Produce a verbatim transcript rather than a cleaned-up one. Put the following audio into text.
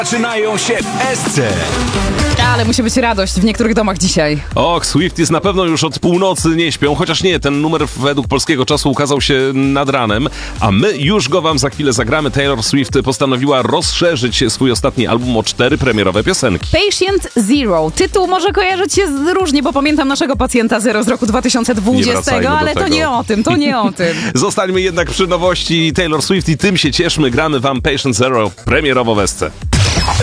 Zaczynają się w Esce. Ale musi być radość w niektórych domach dzisiaj. Och, Swifties na pewno już od północy nie śpią, chociaż nie, ten numer według polskiego czasu ukazał się nad ranem, a my już go wam za chwilę zagramy. Taylor Swift postanowiła rozszerzyć swój ostatni album o cztery premierowe piosenki. Patient Zero. Tytuł może kojarzyć się z różnie, bo pamiętam naszego Pacjenta Zero z roku dwa tysiące dwudziestego, ale to nie o tym, to nie o tym. Zostańmy jednak przy nowości Taylor Swift i tym się cieszmy. Gramy wam Patient Zero premierowo w Esce.